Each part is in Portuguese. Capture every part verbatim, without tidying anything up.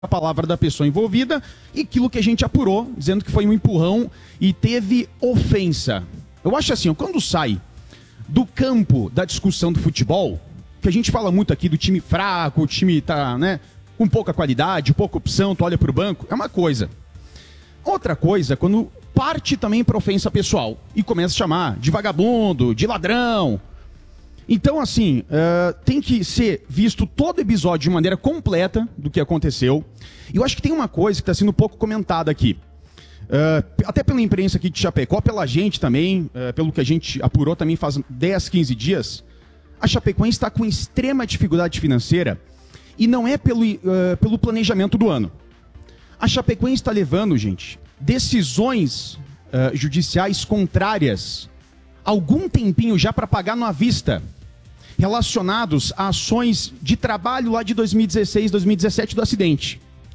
a palavra da pessoa envolvida e aquilo que a gente apurou, dizendo que foi um empurrão e teve ofensa. Eu acho assim, quando sai do campo da discussão do futebol, que a gente fala muito aqui do time fraco, o time tá, né, com pouca qualidade, pouca opção, tu olha pro banco, é uma coisa. Outra coisa, quando parte também para ofensa pessoal e começa a chamar de vagabundo, de ladrão. Então, assim, uh, tem que ser visto todo o episódio de maneira completa do que aconteceu. E eu acho que tem uma coisa que está sendo pouco comentada aqui. Uh, até pela imprensa aqui de Chapecó, pela gente também, uh, pelo que a gente apurou também faz dez, quinze dias, a Chapecoense está com extrema dificuldade financeira e não é pelo, uh, pelo planejamento do ano. A Chapecoense está levando, gente, decisões uh, judiciais contrárias algum tempinho já para pagar no à vista, relacionados a ações de trabalho lá de dois mil e dezesseis, dois mil e dezessete do acidente.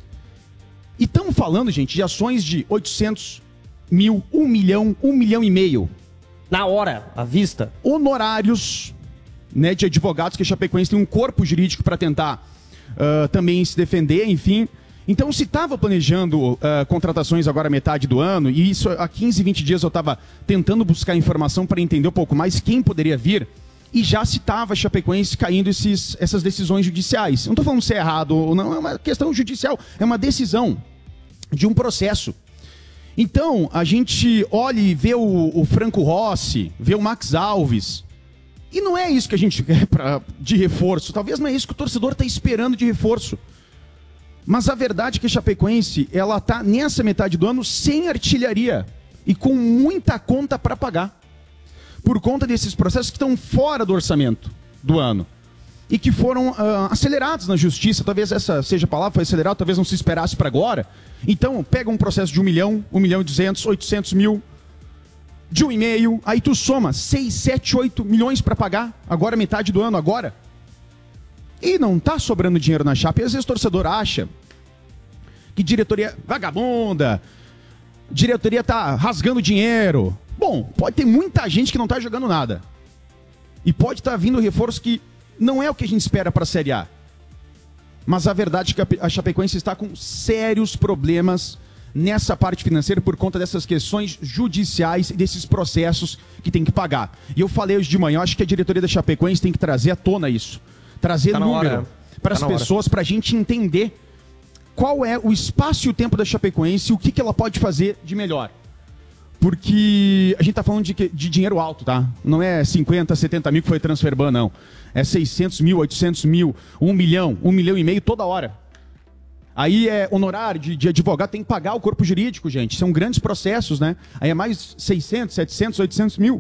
E estamos falando, gente, de ações de oitocentos mil, um milhão, um milhão e meio. Na hora, à vista. Honorários, né, de advogados, que a Chapecoense tem um corpo jurídico para tentar uh, também se defender, enfim. Então, se estava planejando uh, contratações agora metade do ano, e isso há quinze, vinte dias eu estava tentando buscar informação para entender um pouco mais quem poderia vir, e já se estava a Chapecoense caindo esses, essas decisões judiciais. Não estou falando se é errado ou não, é uma questão judicial, é uma decisão de um processo. Então, a gente olha e vê o, o Franco Rossi, vê o Max Alves, e não é isso que a gente quer pra, de reforço, talvez não é isso que o torcedor está esperando de reforço. Mas a verdade é que a Chapecoense, ela está nessa metade do ano sem artilharia e com muita conta para pagar. Por conta desses processos que estão fora do orçamento do ano e que foram uh, acelerados na justiça. Talvez essa seja a palavra, foi acelerado, talvez não se esperasse para agora. Então, pega um processo de um milhão, um milhão e duzentos, oitocentos mil, de um e meio, aí tu soma seis, sete, oito milhões para pagar, agora metade do ano, agora. E não tá sobrando dinheiro na Chape. E às vezes o torcedor acha que diretoria vagabunda, diretoria tá rasgando dinheiro. Bom, pode ter muita gente que não tá jogando nada. E pode estar tá vindo reforço que não é o que a gente espera para a Série A. Mas a verdade é que a Chapecoense está com sérios problemas nessa parte financeira por conta dessas questões judiciais e desses processos que tem que pagar. E eu falei hoje de manhã, eu acho que a diretoria da Chapecoense tem que trazer à tona isso. Trazer tá número para as tá pessoas, para a gente entender qual é o espaço e o tempo da Chapecoense e o que, que ela pode fazer de melhor. Porque a gente está falando de, de dinheiro alto, tá? Não é cinquenta, setenta mil que foi transferban, não. É seiscentos mil, oitocentos mil, um milhão, um milhão e meio toda hora. Aí é honorário de, de advogado, tem que pagar o corpo jurídico, gente. São grandes processos, né? Aí é mais seiscentos, setecentos, oitocentos mil.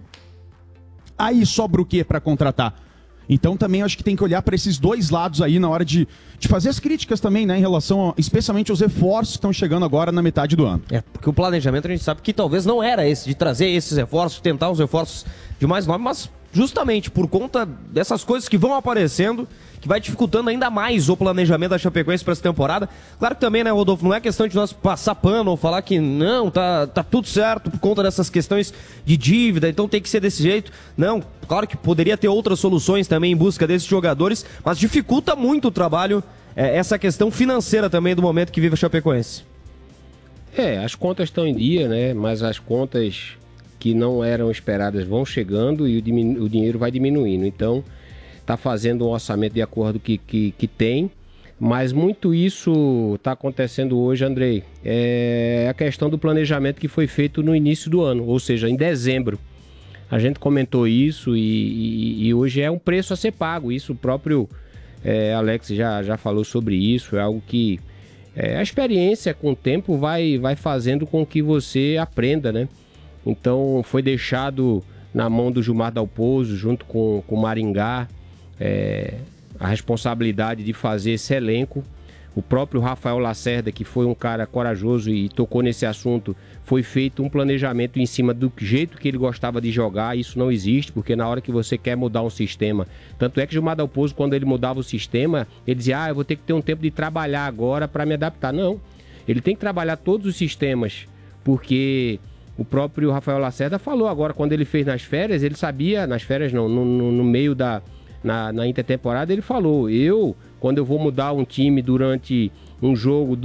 Aí sobra o quê para contratar? Então também acho que tem que olhar para esses dois lados aí na hora de, de fazer as críticas também, né, em relação a, especialmente aos reforços que estão chegando agora na metade do ano. É, porque o planejamento a gente sabe que talvez não era esse, de trazer esses reforços, tentar os reforços de mais nome, mas justamente por conta dessas coisas que vão aparecendo, que vai dificultando ainda mais o planejamento da Chapecoense para essa temporada. Claro que também, né, Rodolfo, não é questão de nós passar pano ou falar que não, tá, tá tudo certo por conta dessas questões de dívida, então tem que ser desse jeito. Não, claro que poderia ter outras soluções também em busca desses jogadores, mas dificulta muito o trabalho, é, essa questão financeira também do momento que vive a Chapecoense. É, as contas estão em dia, né, mas as contas que não eram esperadas vão chegando e o, diminu- o dinheiro vai diminuindo. Então, está fazendo um orçamento de acordo que, que, que tem, mas muito isso está acontecendo hoje, Andrei. É a questão do planejamento que foi feito no início do ano, ou seja, em dezembro. A gente comentou isso e, e, e hoje é um preço a ser pago. Isso o próprio é, Alex já, já falou sobre isso. É algo que é, a experiência com o tempo vai, vai fazendo com que você aprenda, né? Então foi deixado na mão do Gilmar Dalpozo, junto com o Maringá, é, a responsabilidade de fazer esse elenco. O próprio Rafael Lacerda, que foi um cara corajoso e tocou nesse assunto, foi feito um planejamento em cima do jeito que ele gostava de jogar. Isso não existe, porque na hora que você quer mudar um sistema... Tanto é que Gilmar Dalpozo, quando ele mudava o sistema, ele dizia, ah, eu vou ter que ter um tempo de trabalhar agora para me adaptar. Não, ele tem que trabalhar todos os sistemas, porque... O próprio Rafael Lacerda falou agora, quando ele fez nas férias, ele sabia, nas férias não, no, no, no meio da, na, na intertemporada, ele falou, eu, quando eu vou mudar um time durante um jogo